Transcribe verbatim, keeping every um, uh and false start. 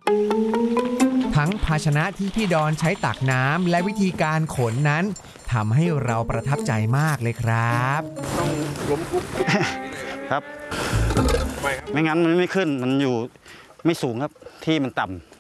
ทั้งภาชนะที่พี่ดอนใช้ตักน้ำและวิธีการขนนั้นทำให้เราประทับใจมากเลยครับต้องล้มปุ๊บครับไม่งั้นมันไม่ขึ้นมันอยู่ไม่สูงครับที่มันต่